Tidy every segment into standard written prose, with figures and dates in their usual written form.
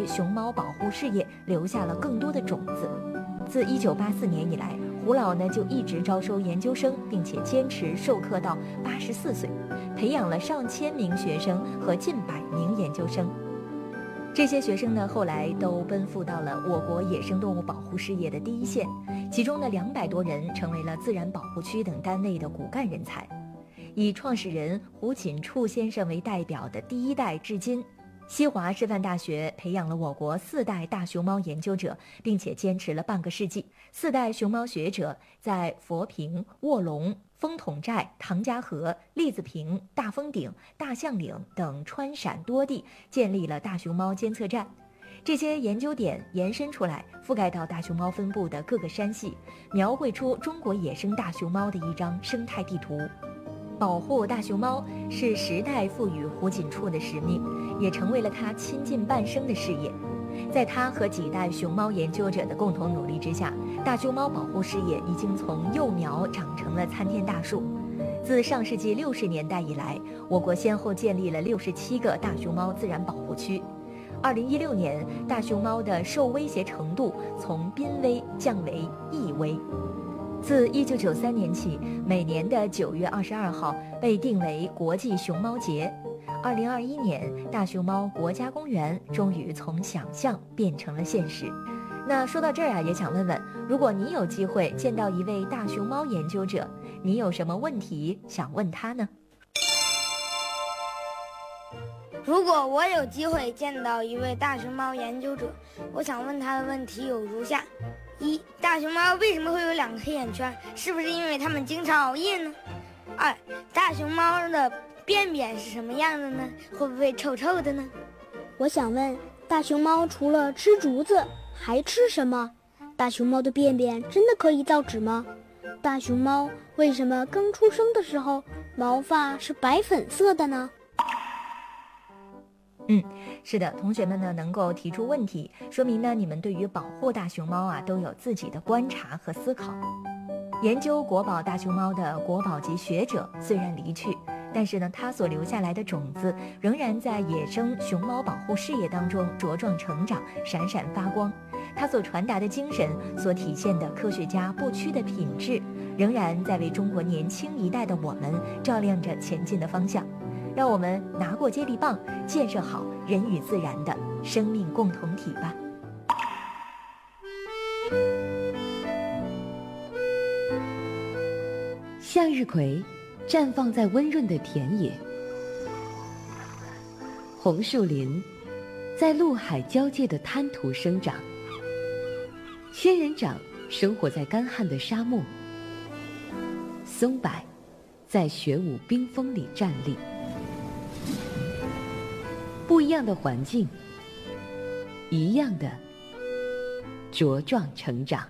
熊猫保护事业留下了更多的种子。自1984年以来，胡老呢就一直招收研究生，并且坚持授课到84岁，培养了上千名学生和近100名研究生。这些学生呢，后来都奔赴到了我国野生动物保护事业的第一线，其中的200多人成为了自然保护区等单位的骨干人才。以创始人胡锦处先生为代表的第一代至今，西华师范大学培养了我国4代大熊猫研究者，并且坚持了半个世纪。4代熊猫学者在佛坪、卧龙、风筒寨、唐家河、栗子坪、大峰顶、大象岭等川陕多地建立了大熊猫监测站。这些研究点延伸出来，覆盖到大熊猫分布的各个山系，描绘出中国野生大熊猫的一张生态地图。保护大熊猫是时代赋予胡锦处的使命，也成为了他倾尽半生的事业。在他和几代熊猫研究者的共同努力之下，大熊猫保护事业已经从幼苗长成了参天大树。自上世纪60年代以来，我国先后建立了67个大熊猫自然保护区。2016年，大熊猫的受威胁程度从濒危降为易危。自1993年起，每年的9月22号被定为国际熊猫节。2021年，大熊猫国家公园终于从想象变成了现实。那说到这儿啊，也想问问，如果你有机会见到一位大熊猫研究者，你有什么问题想问他呢？ 如果我有机会见到一位大熊猫研究者，我想问他的问题有如下：一、大熊猫为什么会有2个黑眼圈？是不是因为它们经常熬夜呢？2、大熊猫的便便是什么样的呢？会不会臭臭的呢？ 我想问，大熊猫除了吃竹子还吃什么？大熊猫的便便真的可以造纸吗？大熊猫为什么刚出生的时候毛发是白粉色的呢？ 是的，同学们呢能够提出问题，说明呢你们对于保护大熊猫都有自己的观察和思考。研究国宝大熊猫的国宝级学者虽然离去，但是呢他所留下来的种子仍然在野生熊猫保护事业当中茁壮成长，闪闪发光。他所传达的精神，所体现的科学家不屈的品质，仍然在为中国年轻一代的我们照亮着前进的方向。让我们拿过接力棒，建设好人与自然的生命共同体吧。 向日葵绽放在温润的田野，红树林在陆海交界的滩涂生长，仙人掌生活在干旱的沙漠，松柏在雪舞冰封里站立。不一样的环境，一样的茁壮成长。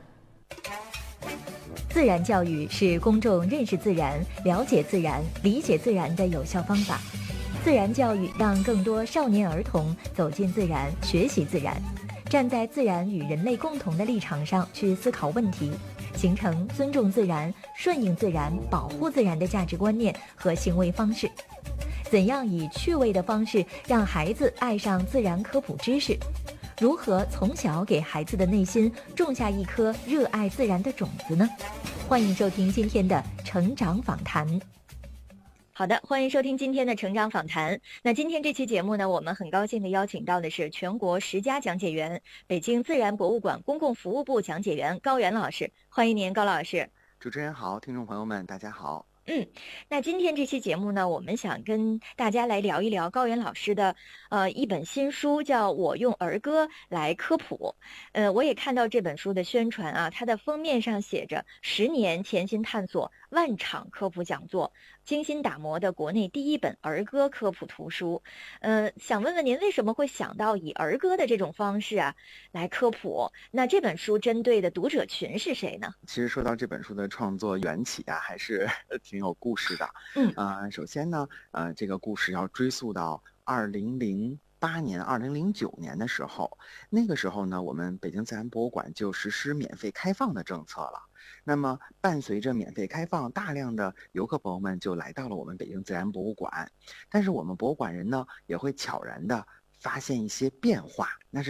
自然教育是公众认识自然、了解自然、理解自然的有效方法。自然教育让更多少年儿童走进自然，学习自然，站在自然与人类共同的立场上去思考问题，形成尊重自然、顺应自然、保护自然的价值观念和行为方式。怎样以趣味的方式让孩子爱上自然科普知识？如何从小给孩子的内心种下一颗热爱自然的种子呢？欢迎收听今天的成长访谈。好的，欢迎收听今天的成长访谈。那今天这期节目呢，我们很高兴的邀请到的是全国10佳讲解员、北京自然博物馆公共服务部讲解员高原老师。欢迎您，高老师。 主持人好，听众朋友们大家好。 那今天这期节目呢，我们想跟大家来聊一聊高原老师的一本新书，叫《我用儿歌来科普》。我也看到这本书的宣传啊，它的封面上写着10年潜心探索，万场科普讲座，精心打磨的国内第一本儿歌科普图书。想问问您为什么会想到以儿歌的这种方式来科普？那这本书针对的读者群是谁呢？ 其实说到这本书的创作缘起还是挺有故事的。首先呢，这个故事要追溯到2008年、2009年的时候，那个时候呢，我们北京自然博物馆就实施免费开放的政策了。那么伴随着免费开放，大量的游客朋友们就来到了我们北京自然博物馆。但是我们博物馆人呢，也会悄然的发现一些变化。那是